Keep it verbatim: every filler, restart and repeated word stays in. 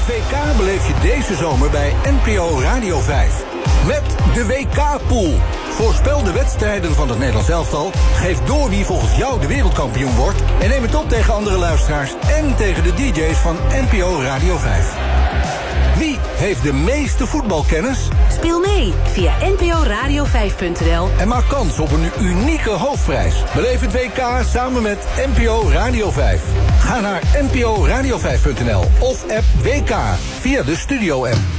W K beleef je deze zomer bij N P O Radio vijf. Met de W K-pool. Voorspel de wedstrijden van het Nederlands elftal. Geef door wie volgens jou de wereldkampioen wordt. En neem het op tegen andere luisteraars en tegen de D J's van N P O Radio vijf. Wie heeft de meeste voetbalkennis? Speel mee via n p o radio vijf punt n l. En maak kans op een unieke hoofdprijs. Beleef het W K samen met N P O Radio vijf. Ga naar n p o radio vijf punt n l of app W K via de Studio-app.